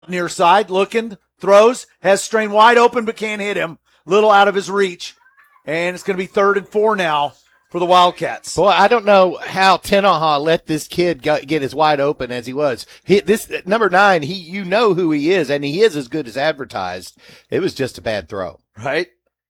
Near side, looking, throws, has Strain wide open but can't hit him. Little out of his reach. And it's going to be 3rd and 4 now for the Wildcats. Boy, I don't know how Tenaha let this kid get as wide open as he was. This number 9, you know who he is, and he is as good as advertised. It was just a bad throw. Right?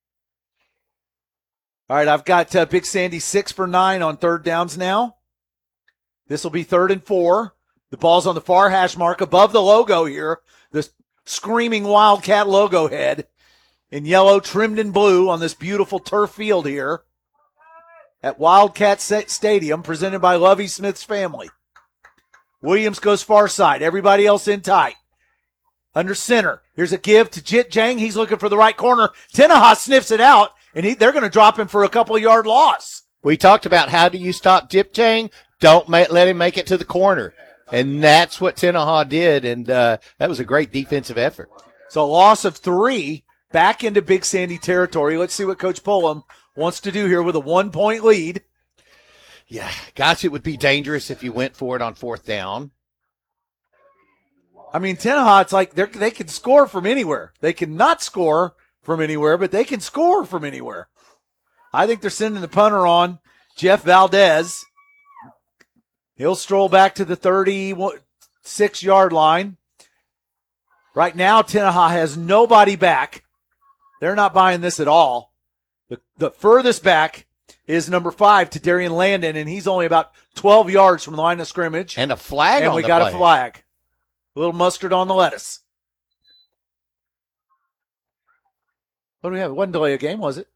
All right, I've got Big Sandy 6 for 9 on 3rd downs now. This will be 3rd and 4. The ball's on the far hash mark above the logo here. The screaming Wildcat logo head in yellow trimmed in blue on this beautiful turf field here at Wildcat Stadium, presented by Lovey Smith's family. Williams goes far side. Everybody else in tight. Under center. Here's a give to Jit Jang. He's looking for the right corner. Tenaha sniffs it out, and they're going to drop him for a couple of yard loss. We talked about how do you stop Jip Jang? Don't let him make it to the corner. And that's what Tenaha did, and that was a great defensive effort. So a loss of 3 back into Big Sandy territory. Let's see what Coach Pullum wants to do here with a 1-point lead. Yeah, gosh, it would be dangerous if you went for it on 4th down. I mean, Tenaha, it's like they can score from anywhere. They can not score from anywhere, but they can score from anywhere. I think they're sending the punter on, Jeff Valdez. He'll stroll back to the 36-yard line. Right now, Tenaha has nobody back. They're not buying this at all. The furthest back is number 5 to Darian Landon, and he's only about 12 yards from the line of scrimmage. And a flag on the play. And we got a flag. A little mustard on the lettuce. What do we have? It wasn't delay a game, was it?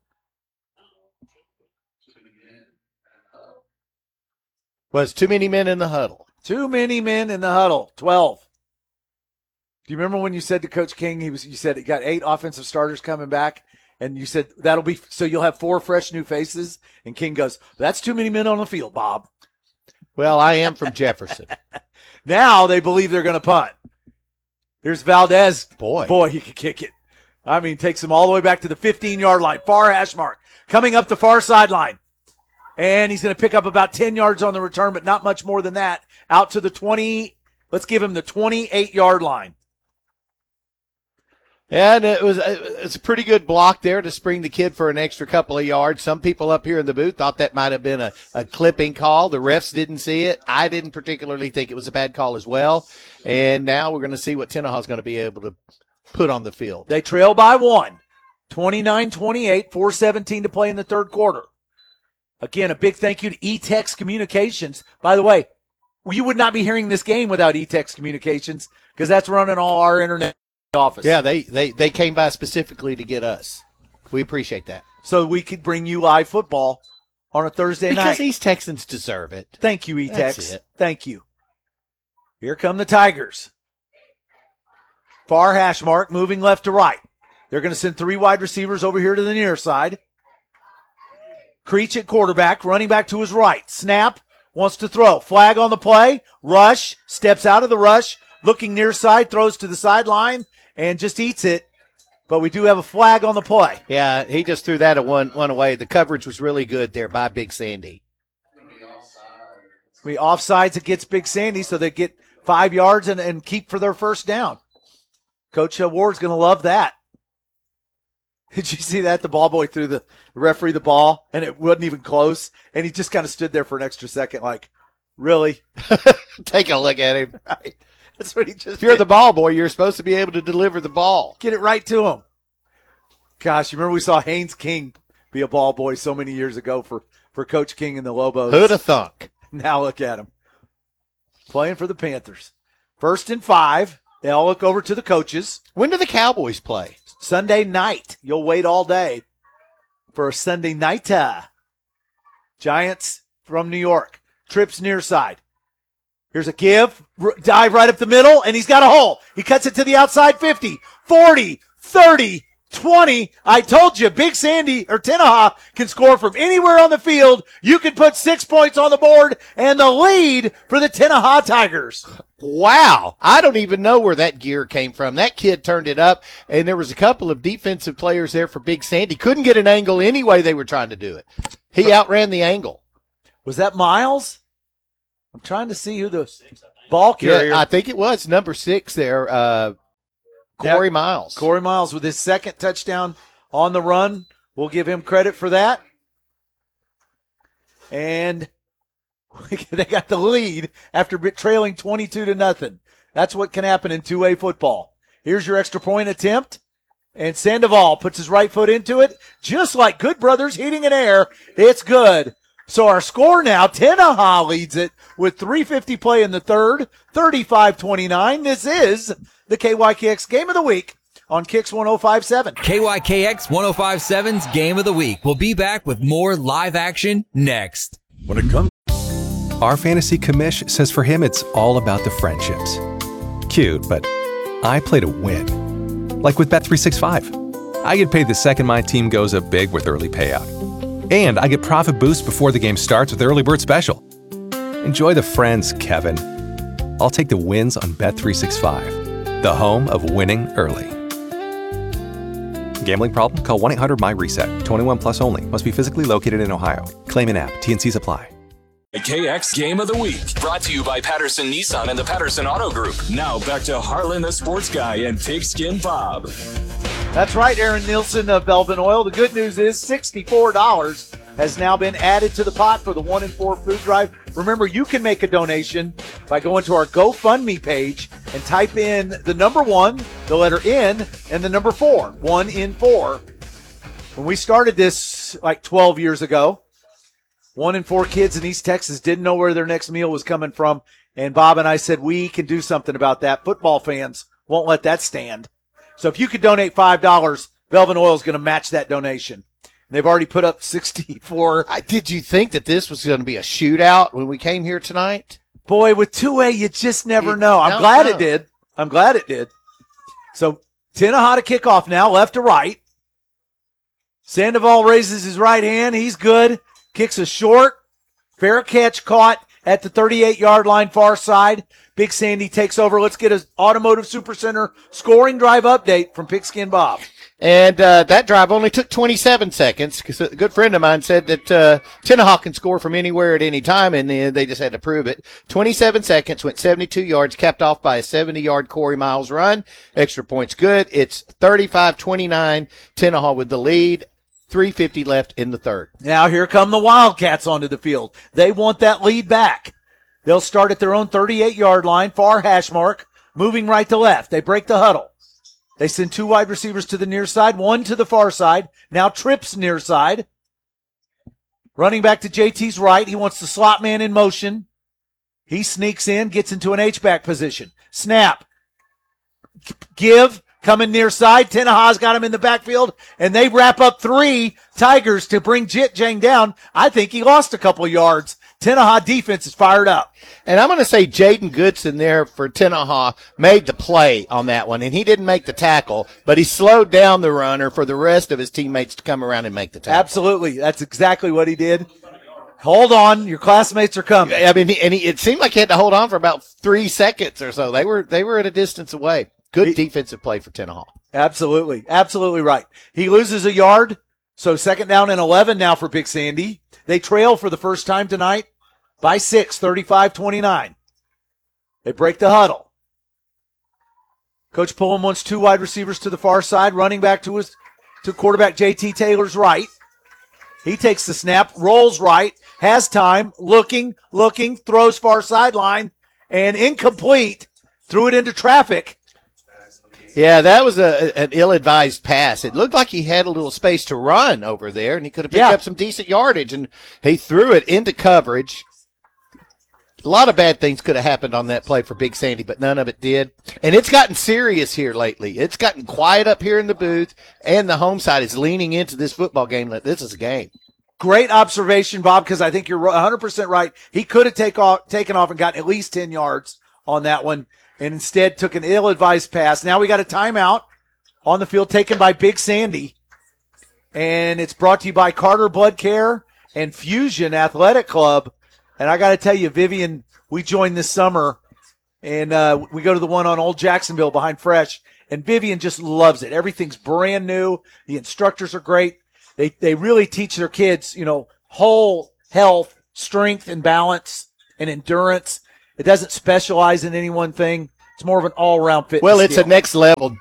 Was too many men in the huddle. Too many men in the huddle. 12. Do you remember when you said to Coach King, you said he got 8 offensive starters coming back, and you said that'll be so you'll have 4 fresh new faces? And King goes, "That's too many men on the field, Bob." Well, I am from Jefferson. Now they believe they're going to punt. Here's Valdez. Boy, he could kick it. I mean, takes him all the way back to the 15-yard line, far hash mark, coming up the far sideline. And he's going to pick up about 10 yards on the return, but not much more than that. Out to the 20. Let's give him the 28-yard line. And it's a pretty good block there to spring the kid for an extra couple of yards. Some people up here in the booth thought that might have been a clipping call. The refs didn't see it. I didn't particularly think it was a bad call as well. And now we're going to see what Tenaha is going to be able to put on the field. They trail by 1. 29-28, 4:17 to play in the third quarter. Again, a big thank you to E-Tex Communications. By the way, you would not be hearing this game without E-Tex Communications because that's running all our internet office. Yeah, they came by specifically to get us. We appreciate that. So we could bring you live football on a Thursday night. Because East Texans deserve it. Thank you, E-Tex. That's it. Thank you. Here come the Tigers. Far hash mark, moving left to right. They're going to send 3 wide receivers over here to the near side. Creech at quarterback, running back to his right. Snap, wants to throw. Flag on the play. Rush, steps out of the rush, looking near side, throws to the sideline, and just eats it. But we do have a flag on the play. Yeah, he just threw that one away. The coverage was really good there by Big Sandy. We offsides against Big Sandy, so they get 5 yards and keep for their first down. Coach Ward's going to love that. Did you see that? The ball boy threw the referee the ball, and it wasn't even close. And he just kind of stood there for an extra second like, really? Take a look at him. Right. That's what he just If you're did. the ball boy, you're supposed to be able to deliver the ball. Get it right to him. Gosh, you remember we saw Haynes King be a ball boy so many years ago for Coach King and the Lobos. Who'd have thunk? Now look at him. Playing for the Panthers. 1st and 5. They all look over to the coaches. When do the Cowboys play? Sunday night. You'll wait all day for a Sunday night. Giants from New York. Trips near side. Here's a give. Dive right up the middle, and he's got a hole. He cuts it to the outside 50, 40, 30, 20. I told you, Big Sandy or Tenaha can score from anywhere on the field. You can put 6 points on the board and the lead for the Tenaha Tigers. Wow. I don't even know where that gear came from. That kid turned it up, and there was a couple of defensive players there for Big Sandy. Couldn't get an angle any way they were trying to do it. He outran the angle. Was that Miles? I'm trying to see who the ball carrier. Yeah, I think it was number 6 there. Corey Miles. Corey Miles with his second touchdown on the run. We'll give him credit for that. And they got the lead after trailing 22-0. That's what can happen in 2A football. Here's your extra point attempt. And Sandoval puts his right foot into it. Just like Good Brothers Heating and Air, it's good. So our score now, Tenaha leads it with 3:50 play in the third, 35-29. This is the KYKX Game of the Week on Kicks 105.7. KYKX 105.7's Game of the Week. We'll be back with more live action next. When it comes, our fantasy commish says for him it's all about the friendships. Cute, but I play to win. Like with Bet365. I get paid the second my team goes up big with early payout. And I get profit boost before the game starts with Early Bird Special. Enjoy the friends, Kevin. I'll take the wins on Bet365, the home of winning early. Gambling problem? Call 1-800-MY-RESET. 21 plus only. Must be physically located in Ohio. Claim in app. T&Cs apply. KX Game of the Week, brought to you by Patterson Nissan and the Patterson Auto Group. Now back to Harlan the Sports Guy and Pigskin Bob. That's right, Aaron Nielsen of Belvin Oil. The good news is $64 has now been added to the pot for the 1 in 4 food drive. Remember, you can make a donation by going to our GoFundMe page and type in the number 1, the letter N, and the number 4, 1 in 4. When we started this like 12 years ago, 1 in 4 kids in East Texas didn't know where their next meal was coming from. And Bob and I said, we can do something about that. Football fans won't let that stand. So if you could donate $5, Belvin Oil is going to match that donation. They've already put up 64. Did you think that this was going to be a shootout when we came here tonight? Boy, with 2A, you just never know. I'm glad it did. I'm glad it did. So Tenaha to kick off now, left to right. Sandoval raises his right hand. He's good. Kicks a short. Fair catch caught at the 38-yard line, far side. Big Sandy takes over. Let's get an Automotive Supercenter scoring drive update from Pigskin Bob. And that drive only took 27 seconds because a good friend of mine said that Tenaha can score from anywhere at any time, and they just had to prove it. 27 seconds, went 72 yards, capped off by a 70-yard Corey Miles run. Extra points good. It's 35-29, Tenaha with the lead. 3:50 left in the third. Now here come the Wildcats onto the field. They want that lead back. They'll start at their own 38-yard line, far hash mark, moving right to left. They break the huddle. They send 2 wide receivers to the near side, 1 to the far side. Now trips near side. Running back to JT's right. He wants the slot man in motion. He sneaks in, gets into an H-back position. Snap. Give. Coming near side. Tenaha's got him in the backfield, and they wrap up 3 Tigers to bring Jit Jang down. I think he lost a couple yards. Tenaha defense is fired up. And I'm going to say Jaden Goodson there for Tenaha made the play on that one, and he didn't make the tackle, but he slowed down the runner for the rest of his teammates to come around and make the tackle. Absolutely. That's exactly what he did. Hold on. Your classmates are coming. I mean, it seemed like he had to hold on for about 3 seconds or so. They were at a distance away. Good defensive play for Tenaha. Absolutely. Absolutely right. He loses a yard, so 2nd down and 11 now for Big Sandy. They trail for the first time tonight by 6, 35-29. They break the huddle. Coach Pullum wants 2 wide receivers to the far side, running back to quarterback JT Taylor's right. He takes the snap, rolls right, has time, looking, throws far sideline, and incomplete. Threw it into traffic. Yeah, that was an ill-advised pass. It looked like he had a little space to run over there, and he could have picked up some decent yardage, and he threw it into coverage. A lot of bad things could have happened on that play for Big Sandy, but none of it did. And it's gotten serious here lately. It's gotten quiet up here in the booth, and the home side is leaning into this football game like this is a game. Great observation, Bob, because I think you're 100% right. He could have taken off and gotten at least 10 yards on that one, and instead took an ill-advised pass. Now we got a timeout on the field taken by Big Sandy. And it's brought to you by Carter Blood Care and Fusion Athletic Club. And I got to tell you, Vivian, we joined this summer, and we go to the one on Old Jacksonville behind Fresh, and Vivian just loves it. Everything's brand new. The instructors are great. They really teach their kids, whole health, strength and balance and endurance. It doesn't specialize in any one thing. It's more of an all-around fitness Well, it's skill. a next level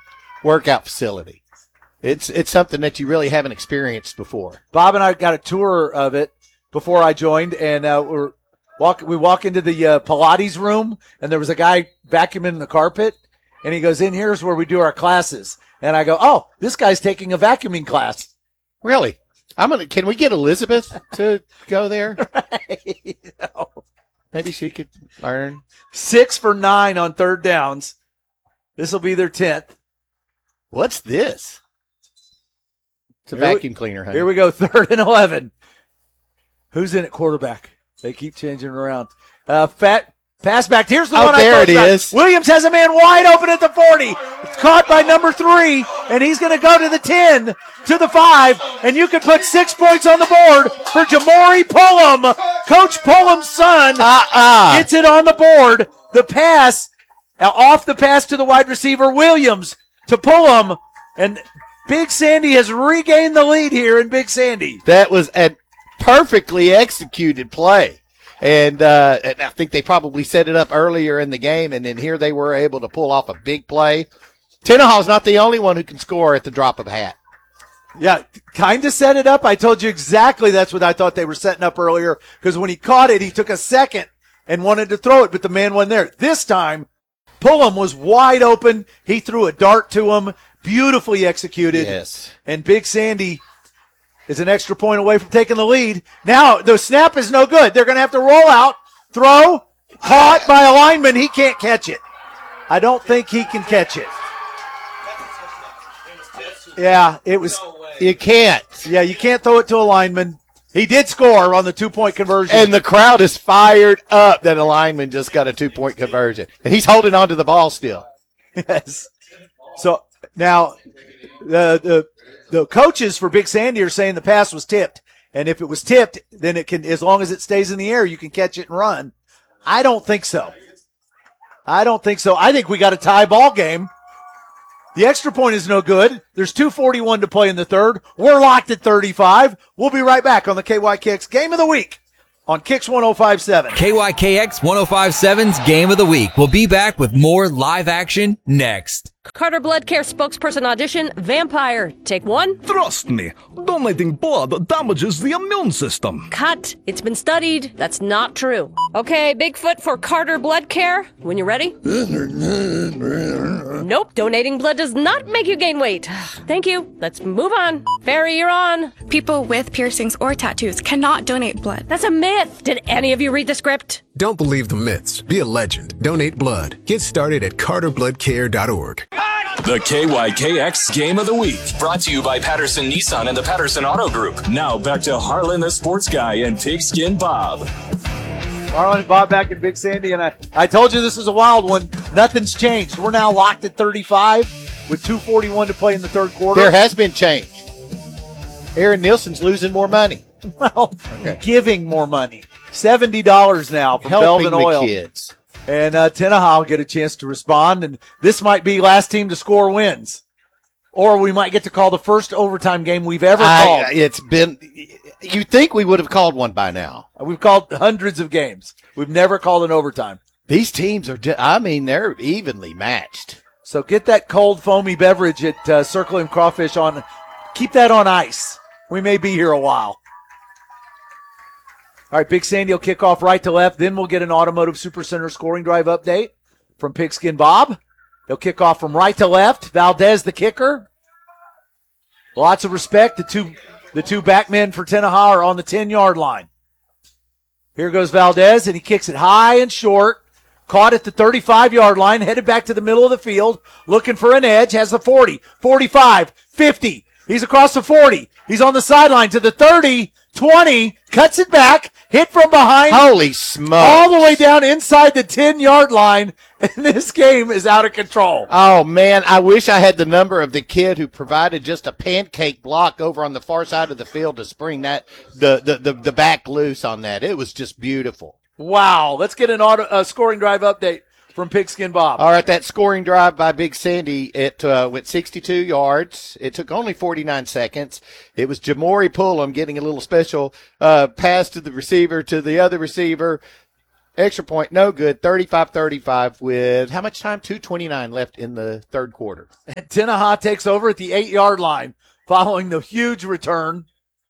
workout facility. It's something that you really haven't experienced before. Bob and I got a tour of it before I joined, and we walk into the Pilates room, and there was a guy vacuuming the carpet, and he goes, "In here's where we do our classes." And I go, "Oh, this guy's taking a vacuuming class." Really? Can we get Elizabeth to go there? No. Maybe she could learn. 6 for 9 on third downs. This will be their 10th. What's this? It's a vacuum cleaner, honey. Here we go, 3rd and 11. Who's in at quarterback? They keep changing around. Fat pass back. Here's the one I there talked it about. is. Williams has a man wide open at the 40. It's caught by number 3, and he's going to go to the 10, to the 5, and you can put 6 points on the board for Jamori Pullum. Coach Pullum's son gets it on the board. The pass, off the pass to the wide receiver, Williams to Pullum, and Big Sandy has regained the lead here in Big Sandy. That was a perfectly executed play. And I think they probably set it up earlier in the game, and then here they were able to pull off a big play. Tenahaw's not the only one who can score at the drop of a hat. Yeah, kind of set it up. I told you exactly that's what I thought they were setting up earlier, because when he caught it, he took a second and wanted to throw it, but the man wasn't there. This time, Pullum was wide open. He threw a dart to him. Beautifully executed. Yes. And Big Sandy is an extra point away from taking the lead. Now, the snap is no good. They're going to have to roll out, throw, caught by a lineman. He can't catch it. I don't think he can catch it. Yeah, it was. You can't. Yeah, you can't throw it to a lineman. He did score on the 2-point conversion. And the crowd is fired up that a lineman just got a 2-point conversion. And he's holding on to the ball still. Yes. So now the coaches for Big Sandy are saying the pass was tipped. And if it was tipped, then it can, as long as it stays in the air, you can catch it and run. I don't think so. I think we got a tie ball game. The extra point is no good. There's 2:41 to play in the third. We're locked at 35. We'll be right back on the KYKX Game of the Week on Kicks 105.7. KYKX 105.7's Game of the Week. We'll be back with more live action next. Carter Blood Care spokesperson audition, Vampire. Take 1. Trust me, donating blood damages the immune system. Cut. It's been studied. That's not true. Okay, Bigfoot for Carter Blood Care. When you're ready. Nope. Donating blood does not make you gain weight. Thank you. Let's move on. Barry, you're on. People with piercings or tattoos cannot donate blood. That's a myth. Did any of you read the script? Don't believe the myths. Be a legend. Donate blood. Get started at carterbloodcare.org. The KYKX Game of the Week, brought to you by Patterson Nissan and the Patterson Auto Group. Now back to Harlan the Sports Guy and Pigskin Bob. Harlan and Bob back in Big Sandy, and I told you this is a wild one. Nothing's changed. We're now locked at 35 with 2:41 to play in the third quarter. There has been change. Aaron Nielsen's losing more money. Well, giving more money. $70 now from Helping Belvin Oil. the kids. And Tenaha will get a chance to respond, and this might be last team to score wins. Or we might get to call the first overtime game we've ever called. It's been – you'd think we would have called one by now. We've called hundreds of games. We've never called an overtime. These teams are they're evenly matched. So get that cold, foamy beverage at Circle M Crawfish on. Keep that on ice. We may be here a while. All right, Big Sandy will kick off right to left. Then we'll get an Automotive Supercenter scoring drive update from Pigskin Bob. They'll kick off from right to left. Valdez, the kicker. Lots of respect. The two backmen for Tenaha are on the 10-yard line. Here goes Valdez, and he kicks it high and short. Caught at the 35-yard line, headed back to the middle of the field, looking for an edge, has the 40, 45, 50. He's across the 40. He's on the sideline to the 30, 20, cuts it back, hit from behind. Holy smokes. All the way down inside the 10-yard line, and this game is out of control. Oh, man, I wish I had the number of the kid who provided just a pancake block over on the far side of the field to spring that the back loose on that. It was just beautiful. Wow. Let's get an scoring drive update from Pigskin Bob. All right, that scoring drive by Big Sandy, it went 62 yards. It took only 49 seconds. It was Jamori Pullum getting a little special pass to the receiver, to the other receiver. Extra point, no good. 35-35 with how much time? 2:29 left in the third quarter. And Tenaha takes over at the 8-yard line following the huge return.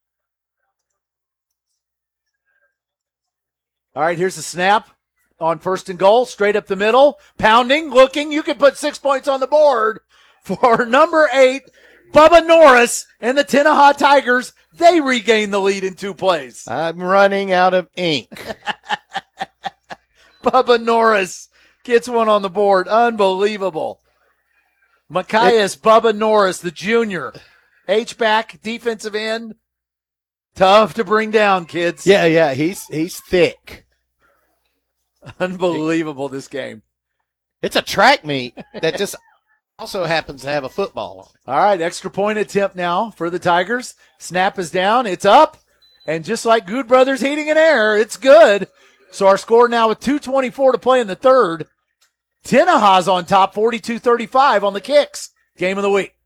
All right, here's the snap on 1st and goal, straight up the middle, pounding, looking. You can put 6 points on the board for number 8, Bubba Norris and the Tenaha Tigers. They regain the lead in 2 plays. I'm running out of ink. Bubba Norris gets one on the board. Unbelievable. Machias Bubba Norris, the junior. H-back, defensive end. Tough to bring down, kids. Yeah, he's thick. Unbelievable, this game. It's a track meet that just also happens to have a football on it. All right, extra point attempt now for the Tigers. Snap is down. It's up. And just like Good Brothers Heating and Air, it's good. So our score now with 2:24 to play in the third. Tenaha's on top, 42-35 on the kicks. Game of the week.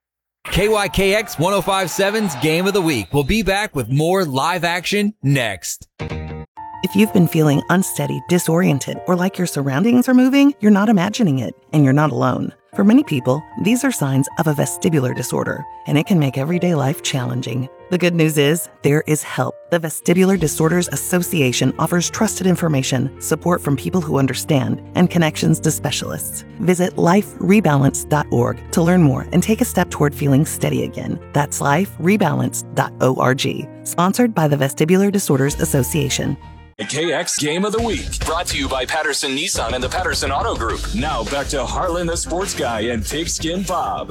KYKX 105.7's Game of the Week. We'll be back with more live action next. If you've been feeling unsteady, disoriented, or like your surroundings are moving, you're not imagining it, and you're not alone. For many people, these are signs of a vestibular disorder, and it can make everyday life challenging. The good news is, there is help. The Vestibular Disorders Association offers trusted information, support from people who understand, and connections to specialists. Visit liferebalance.org to learn more and take a step toward feeling steady again. That's liferebalance.org. Sponsored by the Vestibular Disorders Association. KX Game of the Week, brought to you by Patterson Nissan and the Patterson Auto Group. Now back to Harlan the Sports Guy and Pigskin Bob.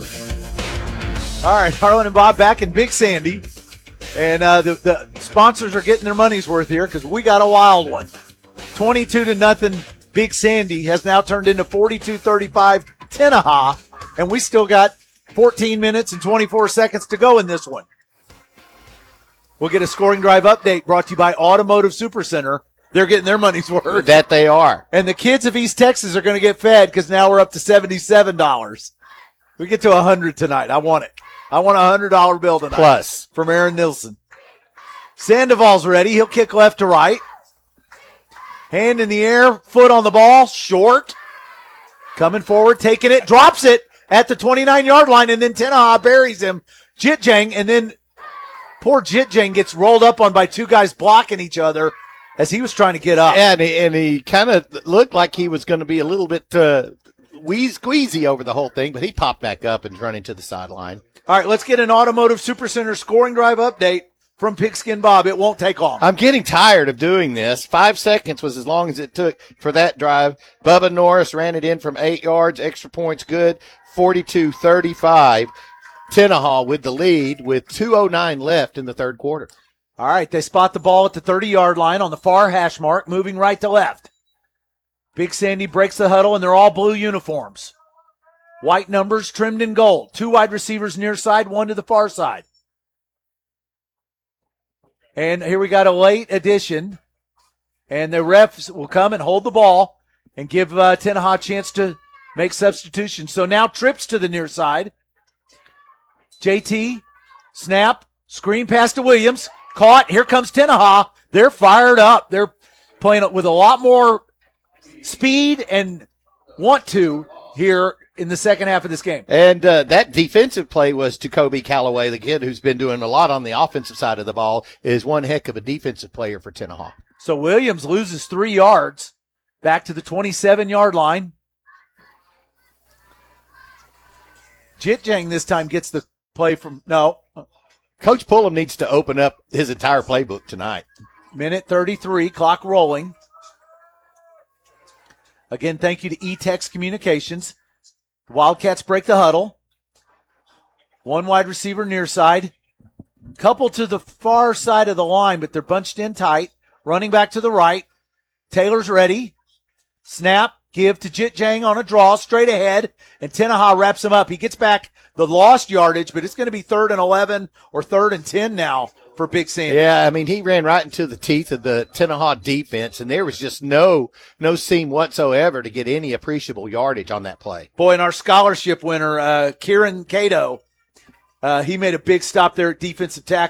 All right, Harlan and Bob back in Big Sandy. And the sponsors are getting their money's worth here because we got a wild one. 22-0 Big Sandy has now turned into 42-35 Tenaha. And we still got 14 minutes and 24 seconds to go in this one. We'll get a scoring drive update brought to you by Automotive Supercenter. They're getting their money's worth. That they are. And the kids of East Texas are going to get fed because now we're up to $77. We get to 100 tonight. I want it. I want a $100 bill tonight. Plus. From Aaron Nilsson. Sandoval's ready. He'll kick left to right. Hand in the air, foot on the ball, short. Coming forward, taking it, drops it at the 29-yard line, and then Tenaha buries him. Jitjang, and then poor Jitjang gets rolled up on by two guys blocking each other as he was trying to get up. And he kind of looked like he was going to be a little bit squeezy over the whole thing, but he popped back up and running to the sideline. All right, let's get an Automotive Supercenter scoring drive update from Pigskin Bob. It won't take long. I'm getting tired of doing this. 5 seconds was as long as it took for that drive. Bubba Norris ran it in from 8 yards. Extra points good. 42-35. Tenaha with the lead with 2:09 left in the third quarter. All right, they spot the ball at the 30-yard line on the far hash mark, moving right to left. Big Sandy breaks the huddle, and they're all blue uniforms. White numbers trimmed in gold. 2 wide receivers near side, 1 to the far side. And here we got a late addition. And the refs will come and hold the ball and give Tenaha a chance to make substitutions. So now trips to the near side. JT, snap, screen pass to Williams. Caught. Here comes Tenaha. They're fired up. They're playing with a lot more speed and want to here in the second half of this game. And that defensive play was to Kobe Callaway, the kid who's been doing a lot on the offensive side of the ball, is one heck of a defensive player for Tenaha. So Williams loses 3 yards back to the 27-yard line. Jitjang this time gets the play from, no. Coach Pullum needs to open up his entire playbook tonight. Minute 33, clock rolling. Again, thank you to eText Communications. The Wildcats break the huddle. 1 wide receiver near side. Couple to the far side of the line, but they're bunched in tight. Running back to the right. Taylor's ready. Snap, give to Jitjang on a draw, straight ahead, and Tenaha wraps him up. He gets back the lost yardage, but it's going to be 3rd and 11 or 3rd and 10 now for Big Sandy. Yeah, I mean, he ran right into the teeth of the Tenaha defense, and there was just no seam whatsoever to get any appreciable yardage on that play. Boy, and our scholarship winner, Kieran Cato, he made a big stop there at defensive tackle.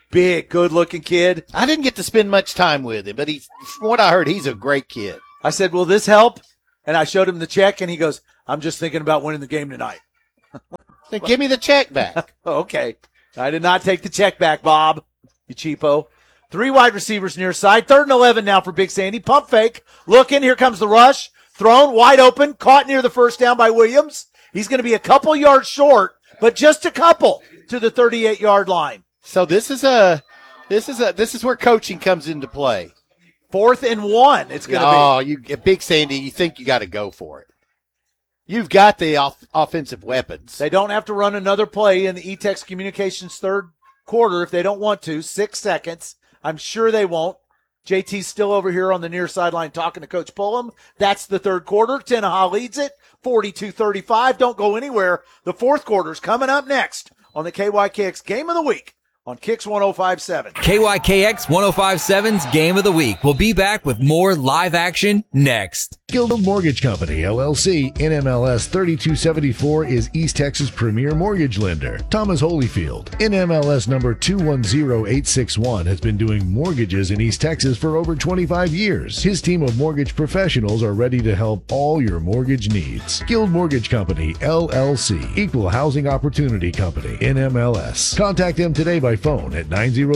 Big, good-looking kid. I didn't get to spend much time with him, but from what I heard, he's a great kid. I said, will this help? And I showed him the check, and he goes, I'm just thinking about winning the game tonight. Then give me the check back. Okay. I did not take the check back, Bob, you cheapo. 3 wide receivers near side. 3rd and 11 now for Big Sandy. Pump fake. Looking. Here comes the rush. Thrown wide open. Caught near the first down by Williams. He's going to be a couple yards short, but just a couple to the 38-yard line. So this is where coaching comes into play. 4th and 1. It's going to be. Big Sandy, you think you got to go for it. You've got the offensive weapons. They don't have to run another play in the E-Tex Communications 3rd quarter if they don't want to. 6 seconds. I'm sure they won't. JT's still over here on the near sideline talking to Coach Pullum. That's the 3rd quarter. Tenaha leads it 42-35. Don't go anywhere. The 4th quarter's coming up next on the KYKX Game of the Week on Kix 105.7. KYKX 105.7's Game of the Week. We'll be back with more live action next. Guild Mortgage Company, LLC, NMLS 3274 is East Texas' premier mortgage lender. Thomas Holyfield, NMLS number 210861, has been doing mortgages in East Texas for over 25 years. His team of mortgage professionals are ready to help all your mortgage needs. Guild Mortgage Company, LLC, Equal Housing Opportunity Company, NMLS. Contact them today by phone at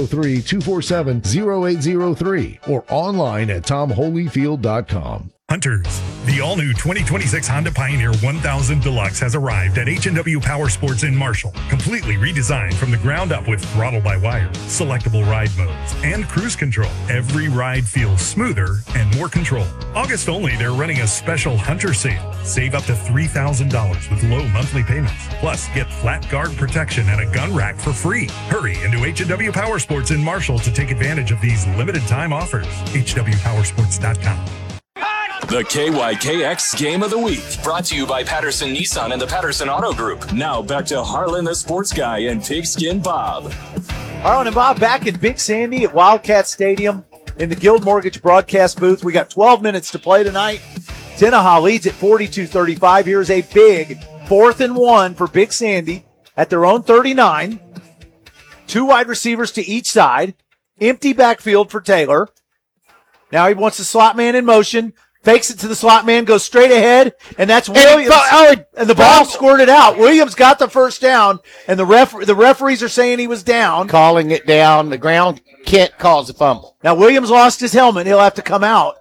903-247-0803 or online at tomholyfield.com. Hunters, the all-new 2026 Honda Pioneer 1000 Deluxe has arrived at H&W Power Sports in Marshall. Completely redesigned from the ground up with throttle-by-wire, selectable ride modes, and cruise control. Every ride feels smoother and more control. August only, they're running a special Hunter sale. Save up to $3,000 with low monthly payments. Plus, get flat guard protection and a gun rack for free. Hurry into H&W Power Sports in Marshall to take advantage of these limited-time offers. HWPowersports.com. The KYKX Game of the Week, brought to you by Patterson Nissan and the Patterson Auto Group. Now back to Harlan the Sports Guy and Pigskin Bob. Harlan and Bob back in Big Sandy at Wildcat Stadium in the Guild Mortgage broadcast booth. We got 12 minutes to play tonight. Tenaha leads at 42-35. Here's a big 4th and 1 for Big Sandy at their own 39. 2 wide receivers to each side. Empty backfield for Taylor. Now he wants the slot man in motion. Fakes it to the slot man, goes straight ahead, and that's Williams. And the ball squirted out. Williams got the first down, and the referees are saying he was down. Calling it down. The ground can't cause a fumble. Now Williams lost his helmet. He'll have to come out.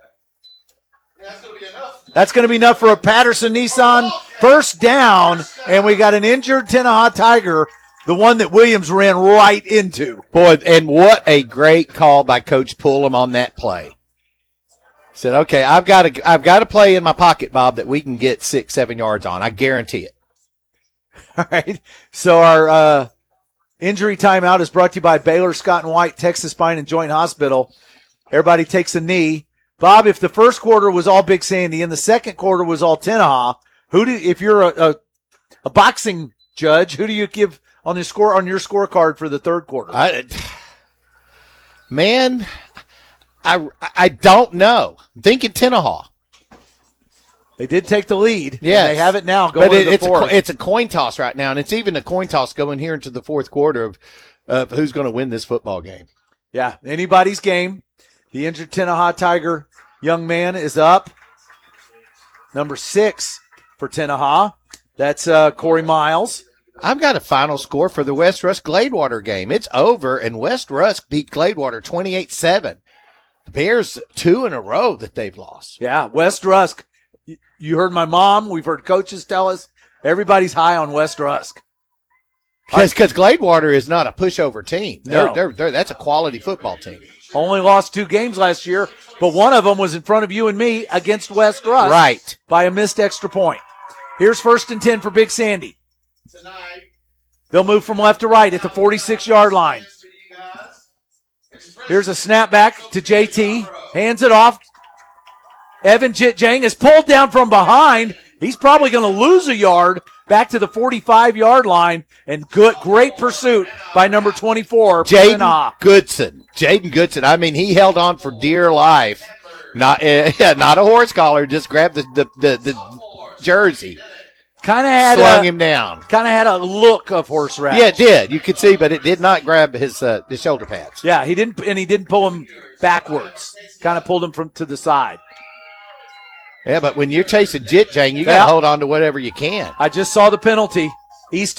That's going to be enough for a Patterson Nissan first down, and we got an injured Tenaha Tiger, the one that Williams ran right into. Boy, and what a great call by Coach Pullum on that play. Said, okay, I've got a play in my pocket, Bob, that we can get 6-7 yards on. I guarantee it. All right. So our injury timeout is brought to you by Baylor Scott & White, Texas Spine and Joint Hospital. Everybody takes a knee. Bob, if the first quarter was all Big Sandy and the second quarter was all Tenaha, if you're a boxing judge, who do you give on your scorecard for the third quarter? I don't know. I'm thinking Tenaha. They did take the lead. Yeah, they have it now going into the fourth. It's a coin toss right now, and it's even a coin toss going here into the fourth quarter of who's going to win this football game. Yeah, anybody's game. The injured Tenaha Tiger young man is up. Number 6 for Tenaha. That's Corey Miles. I've got a final score for the West Rusk Gladewater game. It's over, and West Rusk beat Gladewater 28-7. Bears 2 in a row that they've lost. Yeah, West Rusk. You heard my mom. We've heard coaches tell us everybody's high on West Rusk. Because Gladewater is not a pushover team. No. That's a quality football team. Only lost 2 games last year, but one of them was in front of you and me against West Rusk. Right. By a missed extra point. Here's 1st and 10 for Big Sandy. Tonight. They'll move from left to right at the 46-yard line. Here's a snap back to JT. Hands it off. Evan Jitjang is pulled down from behind. He's probably going to lose a yard back to the 45-yard line. And great pursuit by number 24, Jaden Goodson. Jaden Goodson. I mean, he held on for dear life. Not a horse collar. Just grabbed the jersey. Kind of had slung him down. Kind of had a look of horseradish. Yeah, it did. You could see, but it did not grab his shoulder pads. Yeah, he didn't pull him backwards. Kind of pulled him from to the side. Yeah, but when you're chasing Jit Jang, you got to hold on to whatever you can. I just saw the penalty. East